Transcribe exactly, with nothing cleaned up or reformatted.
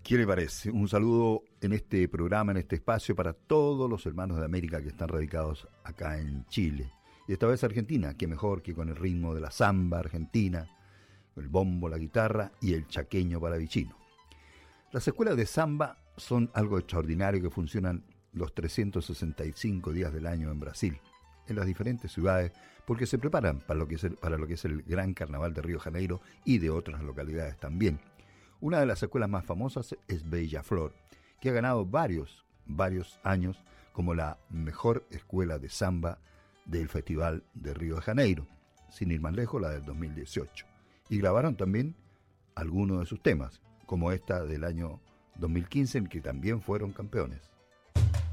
¿Qué le parece? Un saludo en este programa, en este espacio, para todos los hermanos de América que están radicados acá en Chile. Y esta vez Argentina, qué mejor que con el ritmo de la samba argentina, el bombo, la guitarra y el chaqueño paravicino. Las escuelas de samba son algo extraordinario que funcionan los trescientos sesenta y cinco días del año en Brasil, en las diferentes ciudades, porque se preparan para lo que es el, para lo que es el gran carnaval de Río de Janeiro y de otras localidades también. Una de las escuelas más famosas es Beija-Flor, que ha ganado varios, varios años como la mejor escuela de samba del Festival de Río de Janeiro, sin ir más lejos, la del dos mil dieciocho. Y grabaron también algunos de sus temas, como esta del año dos mil quince, en que también fueron campeones.